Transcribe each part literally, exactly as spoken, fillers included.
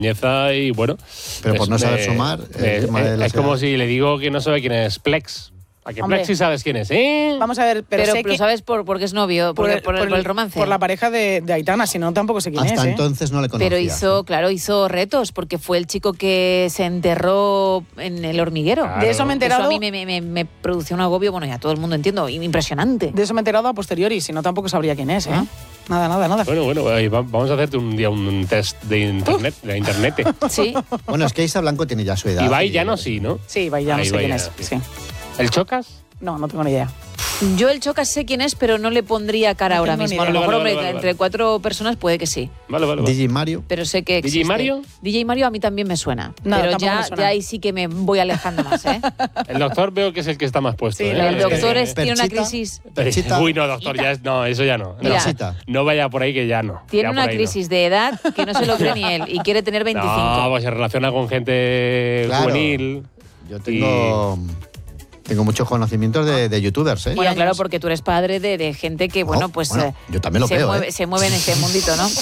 y bueno. Pero por es, no saber eh, sumar. eh, el tema de eh, las es como edades. si le digo que no sabe quién es Plex. ¿A que Hombre. Plex sí sabes quién es? ¿Eh? Vamos a ver, pero, Pero, sé lo que sabes por, porque es novio, por, por, por, el, por el romance. Por la pareja de, de Aitana, si no tampoco sé quién Hasta es. ¿eh? entonces no le conocía. Pero hizo, claro, hizo retos, porque fue el chico que se enterró en el hormiguero. Claro. De eso me he enterado. Eso a mí me, me, me, me produció un agobio, bueno, ya todo el mundo entiendo, impresionante. De eso me he enterado a posteriori, si no tampoco sabría quién es, ¿eh? ¿Ah? Nada, nada, nada. Bueno, bueno, ahí va- vamos a hacerte un día un test de internet, de internet. Sí. Bueno, es que Isa Blanco tiene ya su edad. Ibai y- ya no sí, ¿no? Sí, vaya, no Ahí sé va quién ya, es. sí. Sí. ¿El Chocas? No, no tengo ni idea. Yo el Chocas sé quién es, pero no le pondría cara No ahora tengo ni mismo. A lo idea. mejor, Vale, vale, hombre, vale, entre vale. cuatro personas puede que sí. Vale, vale, vale. D J Mario. Pero sé que ¿D J existe. Mario? D J Mario a mí también me suena. No, pero tampoco ya, me suena. ya ahí sí que me voy alejando más, ¿eh? El doctor veo que es el que está más puesto. Sí, ¿eh? El doctor Eh, es, tiene una Perchita. crisis... Perchita. Uy, no, doctor, ya es, no, eso ya no. Mira. no. Perchita. No vaya por ahí que ya no. Tiene Ya por una ahí no. crisis de edad que no se lo cree ni él y quiere tener veinticinco. No, pues se relaciona con gente Claro. juvenil. Yo tengo, tengo muchos conocimientos de, de youtubers, ¿eh? Bueno, años. claro, porque tú eres padre de, de gente que, bueno, Oh, pues bueno, eh, yo también lo se, veo, mueve, ¿eh? se mueve en ese mundito, ¿no?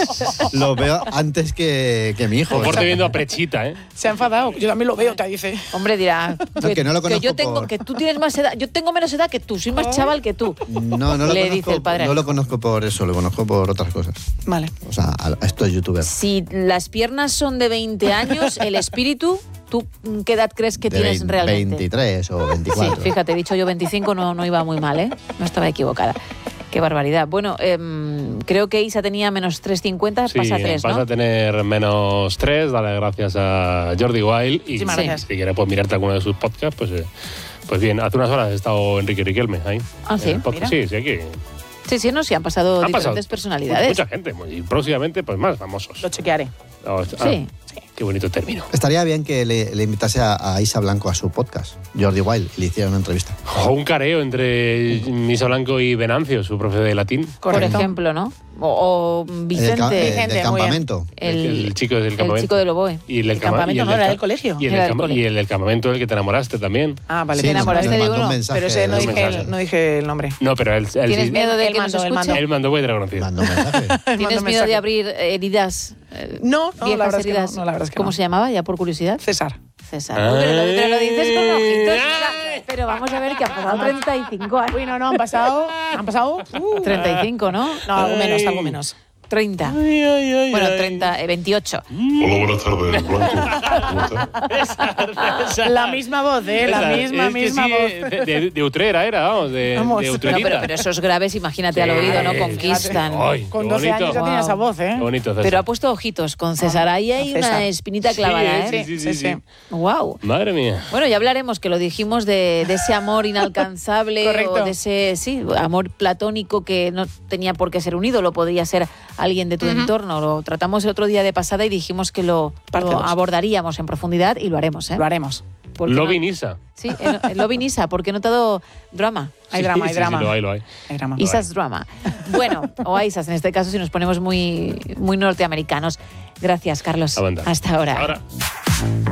Lo veo antes que, que mi hijo. Mejor te viendo a Prechita, ¿eh? Se ha enfadado. Yo también lo veo, te dice. Hombre, dirá No, que no lo conozco yo tengo, por- que tú tienes más edad, yo tengo menos edad que tú, soy más chaval que tú. No, no lo, Le conozco, dice el padre. no lo conozco por eso, lo conozco por otras cosas. Vale. O sea, a, a estos youtubers. Si las piernas son de veinte años, el espíritu, ¿tú qué edad crees que De tienes veinte, realmente? veintitrés o Sí, veinticuatro. fíjate, he dicho yo veinticinco, no, no iba muy mal, ¿eh? No estaba equivocada. Qué barbaridad. Bueno, em, creo que Isa tenía menos tres cincuenta, Sí, pasa a tres, vas ¿no? a tener menos tres, dale gracias a Jordi Wild. Y Muchísimas si, gracias. si quieres pues, mirarte alguno de sus podcasts, pues, eh, pues bien, hace unas horas ha estado Enrique Riquelme ahí. Ah, sí, En el podcast. mira. Sí, sí, aquí. Sí, sí, no, sí, han pasado Han diferentes pasado personalidades. Mucha gente, y próximamente pues más famosos. Lo chequearé. Ah, Sí. Qué bonito término. Estaría bien que le, le invitase a, a Isa Blanco a su podcast, Jordi Wild, y le hiciera una entrevista. O un careo entre Misa Blanco y Venancio, su profe de latín. Por Correcto. ejemplo, ¿no? O, o En el, Vicente, ca- eh, Vicente, del muy bien. campamento. el, el chico del el campamento. chico del oboe. Y el, del El cama- campamento y el no, era ca- del colegio. Y el, Era del del cama- colegio. y el del campamento del que te enamoraste también. Ah, vale. Sí, ¿Te nos- enamoraste nos de mandó uno? un mensaje. Pero ese no un dije, mensaje. el, no dije el nombre. No, pero él, él ¿Tienes sí- miedo de Él que mandó, nos él escuche? mandó. él mandó muy reconocido. Mandó un mensaje. ¿Tienes Mandó miedo mensaje. de abrir heridas? eh, No, no, viejas la verdad es que no, heridas? no, la verdad es que ¿Cómo no. se llamaba, ya por curiosidad? César. César. Uy, pero, lo, pero lo dices con ojitos. Ay. mira. Pero vamos a ver que han pasado treinta y cinco años. Uy, no, no, han pasado. Han pasado. uh, treinta y cinco, ¿no? No, algo menos, algo menos. treinta. Ay, ay, ay, Bueno, ay. treinta, eh, veintiocho. Hola, buenas tardes, Blanco. ¿Cómo estás? La misma voz, ¿eh? La Esa, misma, es que misma sí, voz. De, de, de Utrera era, vamos, de, Vamos. de No, No, Utrerita. pero, pero esos graves, imagínate al Sí. oído, ¿no? Fíjate. Conquistan. Ay, Con qué doce bonito. años ya tenía Wow. esa voz, ¿eh? Qué bonito, César. Pero ha puesto ojitos con César. Ahí hay César. una espinita Sí, clavada, sí, ¿eh? sí, sí, sí. Wow. Madre mía. Bueno, ya hablaremos, que lo dijimos, de, de ese amor inalcanzable Correcto. o de ese, sí, amor platónico que no tenía por qué ser un ídolo, podría ser alguien de tu entorno. Lo tratamos el otro día de pasada y dijimos que lo, Parte lo dos. abordaríamos en profundidad y lo haremos, ¿eh? Lo haremos. Porque Lobby no- Nisa. Sí, el, el Lobby Nisa, porque he notado drama. Hay Sí, drama, hay sí, drama. Sí, lo hay, lo hay. Hay drama. Isas drama. Bueno, o Isas en este caso, si nos ponemos muy, muy norteamericanos. Gracias, Carlos. Aguanta. Hasta ahora. Ahora.